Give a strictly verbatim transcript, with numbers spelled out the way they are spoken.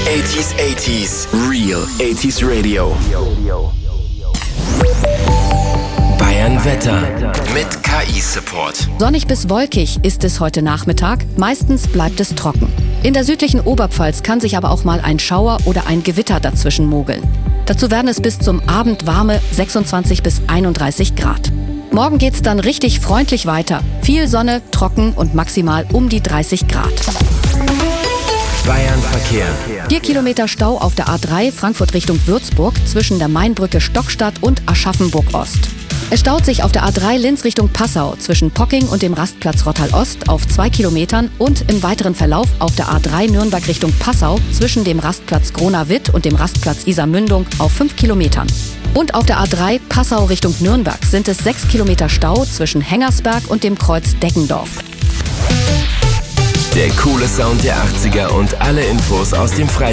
achtziger achtziger Real achtziger Radio. Bayern Wetter mit K I-Support. Sonnig bis wolkig ist es heute Nachmittag. Meistens bleibt es trocken. In der südlichen Oberpfalz kann sich aber auch mal ein Schauer oder ein Gewitter dazwischen mogeln. Dazu werden es bis zum Abend warme sechsundzwanzig bis einunddreißig Grad. Morgen geht's dann richtig freundlich weiter. Viel Sonne, trocken und maximal um die dreißig Grad. Bayern Verkehr. Vier Kilometer Stau auf der A drei Frankfurt Richtung Würzburg zwischen der Mainbrücke Stockstadt und Aschaffenburg-Ost. Es staut sich auf der A drei Linz Richtung Passau zwischen Pocking und dem Rastplatz Rottal-Ost auf zwei Kilometern und im weiteren Verlauf auf der A drei Nürnberg Richtung Passau zwischen dem Rastplatz Gronau-Witt und dem Rastplatz Isarmündung auf fünf Kilometern. Und auf der A drei Passau Richtung Nürnberg sind es sechs Kilometer Stau zwischen Hengersberg und dem Kreuz Deckendorf. Der coole Sound der achtziger und alle Infos aus dem Freien.